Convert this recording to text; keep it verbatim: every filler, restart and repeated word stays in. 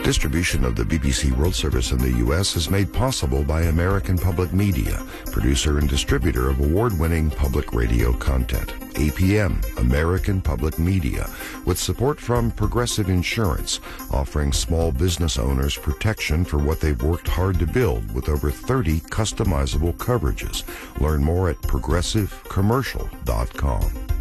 Distribution of the B B C World Service in the U S is made possible by American Public Media, producer and distributor of award-winning public radio content. A P M, American Public Media, with support from Progressive Insurance, offering small business owners protection for what they've worked hard to build with over thirty customizable coverages. Learn more at progressive commercial dot com.